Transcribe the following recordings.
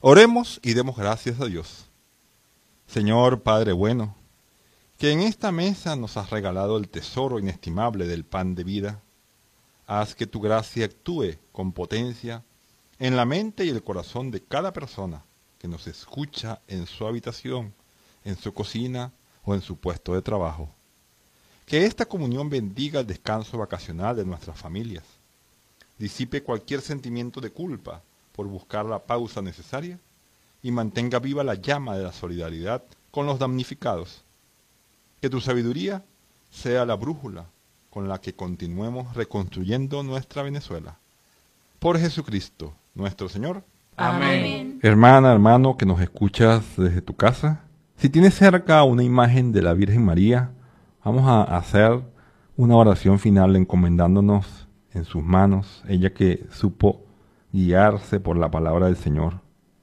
Oremos y demos gracias a Dios. Señor Padre bueno, que en esta mesa nos has regalado el tesoro inestimable del pan de vida, haz que tu gracia actúe con potencia en la mente y el corazón de cada persona que nos escucha en su habitación, en su cocina o en su puesto de trabajo. Que esta comunión bendiga el descanso vacacional de nuestras familias, disipe cualquier sentimiento de culpa por buscar la pausa necesaria y mantenga viva la llama de la solidaridad con los damnificados. Que tu sabiduría sea la brújula con la que continuemos reconstruyendo nuestra Venezuela. Por Jesucristo, nuestro Señor. Amén. Hermana, hermano, que nos escuchas desde tu casa, si tienes cerca una imagen de la Virgen María, vamos a hacer una oración final encomendándonos en sus manos, ella que supo guiarse por la palabra del Señor.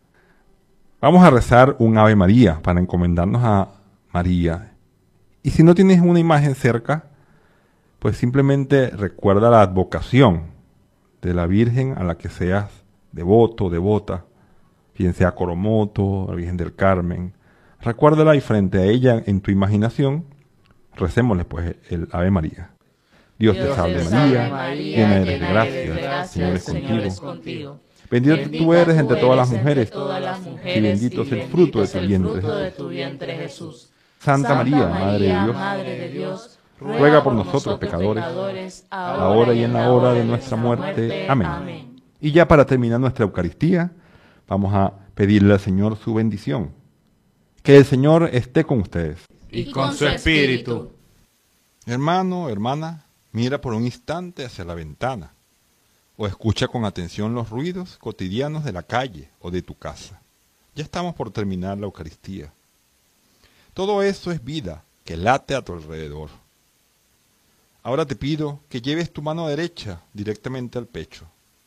Vamos a rezar un Ave María para encomendarnos a María. Y si no tienes una imagen cerca, pues simplemente recuerda la advocación de la Virgen a la que seas devoto, devota, quien sea Coromoto, la Virgen del Carmen. Recuérdala y frente a ella en tu imaginación, recémosle pues el Ave María. Dios te salve María, llena eres de gracia, el Señor es contigo. Bendita tú eres entre todas las mujeres, y bendito es el fruto de tu vientre Jesús. Santa María, Madre de Dios, ruega por nosotros pecadores, ahora y en la hora de nuestra muerte. Amén. Y ya para terminar nuestra Eucaristía, vamos a pedirle al Señor su bendición. Que el Señor esté con ustedes. Y con su espíritu. Hermano, hermana, mira por un instante hacia la ventana o escucha con atención los ruidos cotidianos de la calle o de tu casa. Ya estamos por terminar la Eucaristía. Todo eso es vida que late a tu alrededor. Ahora te pido que lleves tu mano derecha directamente al pecho,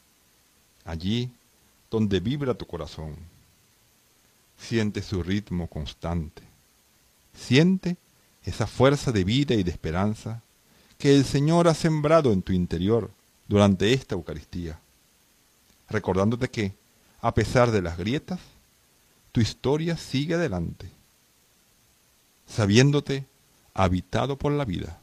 allí donde vibra tu corazón. Siente su ritmo constante. Siente esa fuerza de vida y de esperanza que el Señor ha sembrado en tu interior durante esta Eucaristía, recordándote que, a pesar de las grietas, tu historia sigue adelante, sabiéndote habitado por la vida.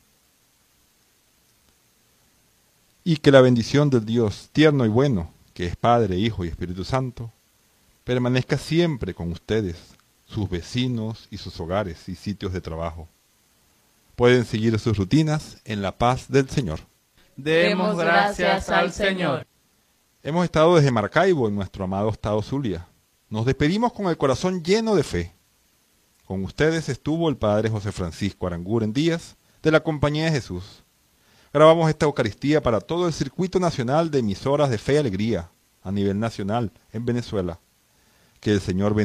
Y que la bendición del Dios tierno y bueno, que es Padre, Hijo y Espíritu Santo, permanezca siempre con ustedes, sus vecinos y sus hogares y sitios de trabajo. Pueden seguir sus rutinas en la paz del Señor. Demos gracias al Señor. Hemos estado desde Maracaibo, en nuestro amado estado Zulia. Nos despedimos con el corazón lleno de fe. Con ustedes estuvo el Padre José Francisco Aranguren Díaz, de la Compañía de Jesús. Grabamos esta Eucaristía para todo el circuito nacional de emisoras de fe y alegría, a nivel nacional, en Venezuela. Que el Señor bendiga.